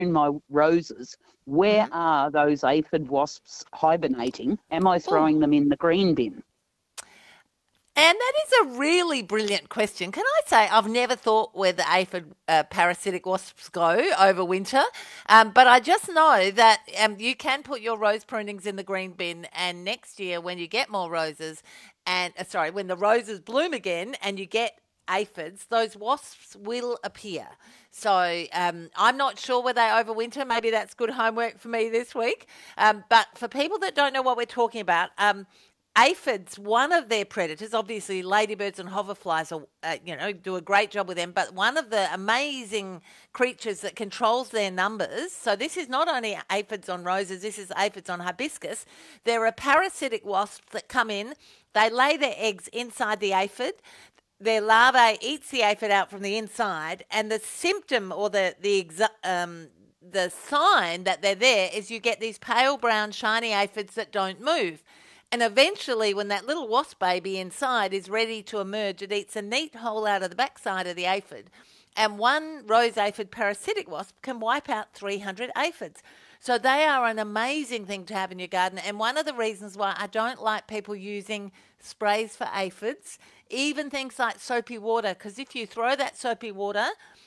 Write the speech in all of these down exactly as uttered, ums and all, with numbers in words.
my roses, where Mm-hmm. are those aphid wasps hibernating? Am I throwing Ooh. them in the green bin? And that is a really brilliant question. Can I say I've never thought where the aphid uh, parasitic wasps go over winter, um, but I just know that um, you can put your rose prunings in the green bin, and next year when you get more roses, and uh, sorry, when the roses bloom again and you get aphids, those wasps will appear. So um, I'm not sure where they overwinter. Maybe that's good homework for me this week. Um, but for people that don't know what we're talking about, um, aphids, one of their predators, obviously ladybirds and hoverflies, are, uh, you know, do a great job with them. But one of the amazing creatures that controls their numbers. So this is not only aphids on roses. This is aphids on hibiscus. There are parasitic wasps that come in. They lay their eggs inside the aphid. Their larvae eats the aphid out from the inside, and the symptom or the the exa- um, the sign that they're there is you get these pale brown shiny aphids that don't move. And eventually, when that little wasp baby inside is ready to emerge, it eats a neat hole out of the backside of the aphid. And one rose aphid parasitic wasp can wipe out three hundred aphids. So they are an amazing thing to have in your garden. And one of the reasons why I don't like people using sprays for aphids, even things like soapy water, because if you throw that soapy water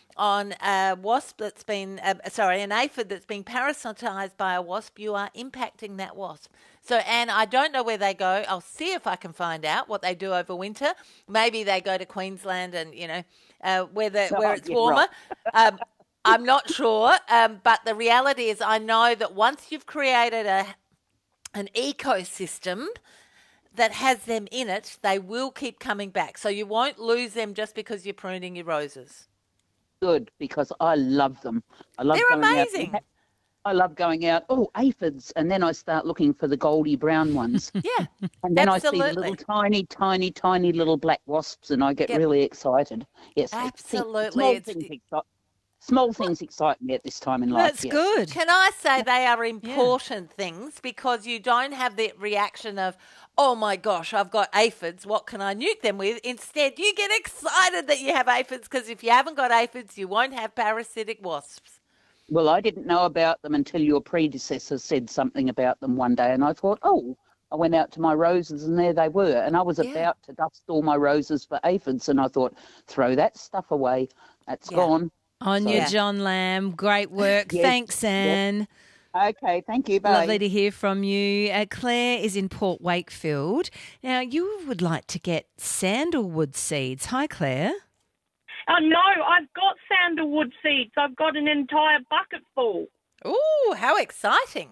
on a wasp that's been, uh, sorry, an aphid that's been parasitized by a wasp, you are impacting that wasp. So, Anne, I don't know where they go. I'll see if I can find out what they do over winter. Maybe they go to Queensland and, you know, uh, where the, Oh, where it's yeah, warmer. right. Um, I'm not sure, um, but the reality is I know that once you've created a an ecosystem that has them in it, they will keep coming back. So you won't lose them just because you're pruning your roses. Good, because I love them. I love They're going out. amazing. I love going out, oh, aphids, and then I start looking for the goldy brown ones. Yeah, And then I see the absolutely. little tiny, tiny, tiny little black wasps, and I get Yep, really excited. Yes, I think absolutely. small It's things excite small things excite me at this time in life. That's Yes. good. Can I say they are Yeah. important things because you don't have the reaction of, oh my gosh, I've got aphids, what can I nuke them with? Instead, you get excited that you have aphids because if you haven't got aphids, you won't have parasitic wasps. Well, I didn't know about them until your predecessor said something about them one day, and I thought, oh, I went out to my roses, and there they were. And I was Yeah, about to dust all my roses for aphids, and I thought, throw that stuff away. That's yeah, gone. On you, So, yeah. John Lamb. Great work. yes, Thanks, yes. Anne. Okay, thank you. Lovely Bye. to hear from you. Uh, Claire is in Port Wakefield. Now, you would like to get sandalwood seeds. Hi, Claire. Oh, no, I've got sandalwood seeds. I've got an entire bucket full. Ooh, how exciting.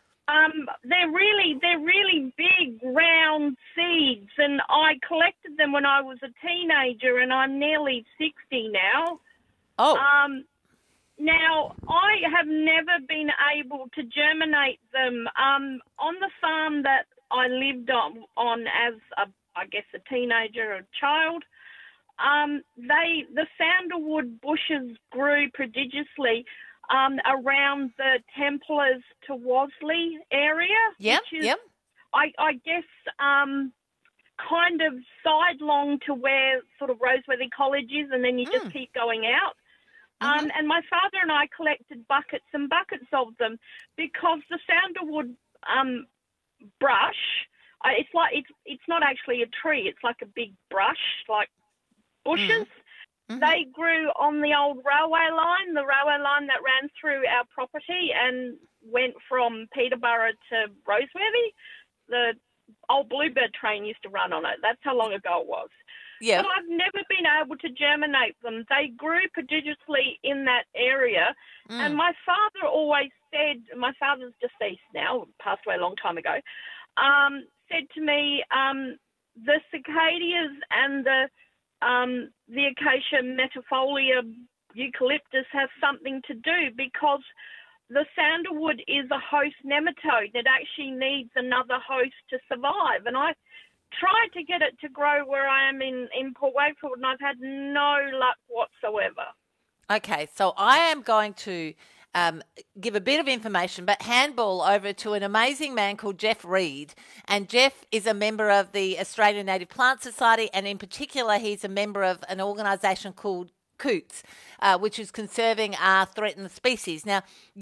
Um, they're really, they're really big, round seeds, and I collected them when I was a teenager, and I'm nearly sixty now. Oh, Um, now, I have never been able to germinate them. Um, on the farm that I lived on, on as, a, I guess, a teenager or child, um, they the sandalwood bushes grew prodigiously um, around the Templars to Worsley area, yep, which is, yep. I, I guess, um, kind of sidelong to where sort of Roseworthy College is, and then you just Mm. keep going out. Mm-hmm. Um, and my father and I collected buckets and buckets of them because the sandalwood um, brush, uh, it's like it's it's not actually a tree; it's like a big brush, like bushes. Mm-hmm. They grew on the old railway line, the railway line that ran through our property and went from Peterborough to Roseworthy. The old Bluebird train used to run on it. That's how long ago it was. Yeah. But I've never been able to germinate them. They grew prodigiously in that area. Mm. And my father always said, my father's deceased now, passed away a long time ago, um, said to me, um, the cicadias and the um, the acacia metifolia eucalyptus have something to do because the sandalwood is a host nematode. It actually needs another host to survive. And I tried to get it to grow where I am in, in Port Wakefield, and I've had no luck whatsoever. Okay, so I am going to um, give a bit of information, but handball over to an amazing man called Jeff Reed. And Jeff is a member of the Australian Native Plant Society, and in particular, he's a member of an organisation called coots, uh, which is conserving our threatened species. Now,